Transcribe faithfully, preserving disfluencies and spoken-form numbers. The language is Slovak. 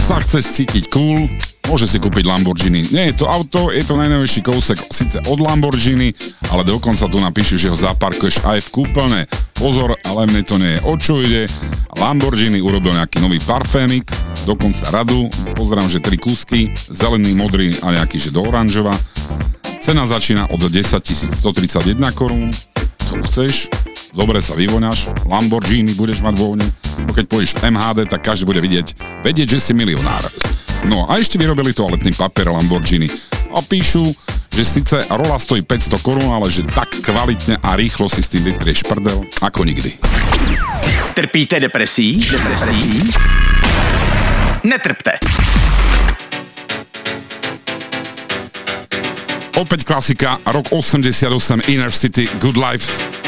sa chceš cítiť cool, môže si kúpiť Lamborghini. Nie je to auto, je to najnovejší kousek síce od Lamborghini, ale dokonca tu napíšu, že ho zaparkuješ aj v kúpeľne. Pozor, ale mne to nie je. O čo ide? Lamborghini urobil nejaký nový parfémik, dokonca radu. Pozerám, že tri kúsky, zelený, modrý a nejaký, že do oranžova. Cena začína od desaťtisíc stotridsaťjeden korún. Co chceš? Dobre sa vyvoňaš, Lamborghini budeš mať vôňu. Keď pôjdeš v em há dé, tak každý bude vidieť, vedieť, že si milionár. No a ešte vyrobili toaletný papier Lamborghini. A píšu, že síce rola stojí päťsto korún, ale že tak kvalitne a rýchlo si s tým vytrieš prdel, ako nikdy. Trpíte depresí? Depresí? Netrpte. Opäť klasika, rok osemdesiatosem, Inner City, Good Life.